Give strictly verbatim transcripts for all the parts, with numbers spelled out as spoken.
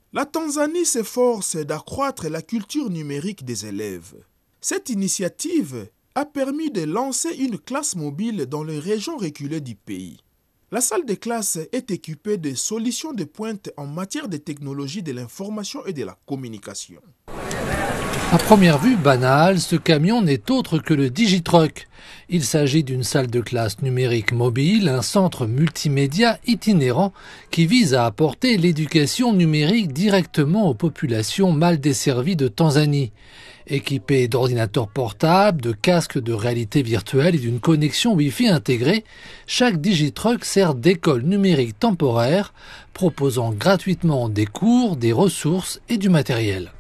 La Tanzanie s'efforce d'accroître la culture numérique des élèves. Cette initiative a permis de lancer une classe mobile dans les régions reculées du pays. La salle de classe est équipée de solutions de pointe en matière de technologie de l'information et de la communication. À première vue banale, ce camion n'est autre que le Digitruck. Il s'agit d'une salle de classe numérique mobile, un centre multimédia itinérant qui vise à apporter l'éducation numérique directement aux populations mal desservies de Tanzanie. Équipé d'ordinateurs portables, de casques de réalité virtuelle et d'une connexion Wi-Fi intégrée, chaque Digitruck sert d'école numérique temporaire, proposant gratuitement des cours, des ressources et du matériel.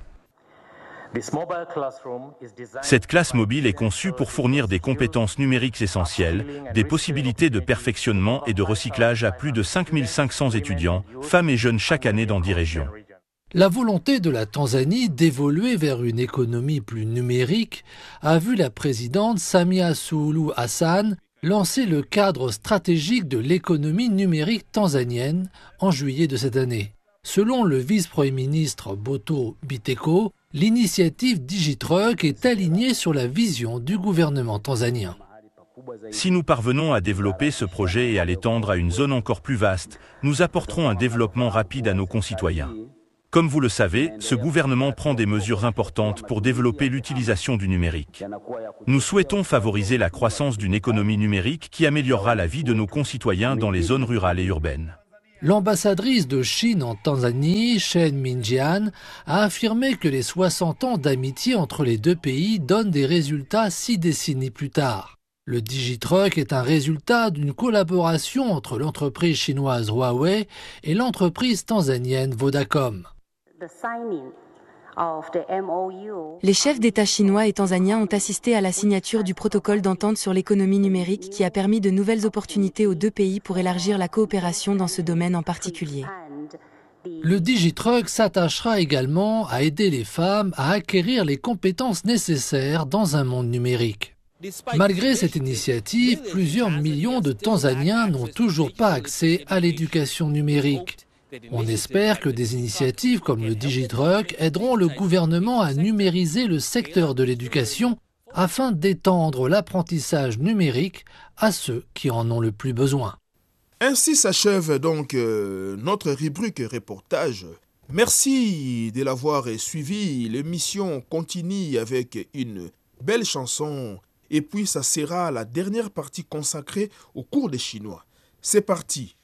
Cette classe mobile est conçue pour fournir des compétences numériques essentielles, des possibilités de perfectionnement et de recyclage à plus de cinq mille cinq cents étudiants, femmes et jeunes chaque année dans dix régions. La volonté de la Tanzanie d'évoluer vers une économie plus numérique a vu la présidente Samia Suluhu Hassan lancer le cadre stratégique de l'économie numérique tanzanienne en juillet de cette année. Selon le vice-premier ministre Boto Biteko, l'initiative Digitruck est alignée sur la vision du gouvernement tanzanien. Si nous parvenons à développer ce projet et à l'étendre à une zone encore plus vaste, nous apporterons un développement rapide à nos concitoyens. Comme vous le savez, ce gouvernement prend des mesures importantes pour développer l'utilisation du numérique. Nous souhaitons favoriser la croissance d'une économie numérique qui améliorera la vie de nos concitoyens dans les zones rurales et urbaines. L'ambassadrice de Chine en Tanzanie, Shen Minjian, a affirmé que les soixante ans d'amitié entre les deux pays donnent des résultats six décennies plus tard. Le Digitruck est un résultat d'une collaboration entre l'entreprise chinoise Huawei et l'entreprise tanzanienne Vodacom. Les chefs d'État chinois et tanzaniens ont assisté à la signature du protocole d'entente sur l'économie numérique qui a permis de nouvelles opportunités aux deux pays pour élargir la coopération dans ce domaine en particulier. Le Digitruck s'attachera également à aider les femmes à acquérir les compétences nécessaires dans un monde numérique. Malgré cette initiative, plusieurs millions de Tanzaniens n'ont toujours pas accès à l'éducation numérique. On espère que des initiatives comme le Digitruck aideront le gouvernement à numériser le secteur de l'éducation afin d'étendre l'apprentissage numérique à ceux qui en ont le plus besoin. Ainsi s'achève donc euh, notre rubrique reportage. Merci de l'avoir suivi. L'émission continue avec une belle chanson et puis ça sera la dernière partie consacrée au cours des Chinois. C'est parti.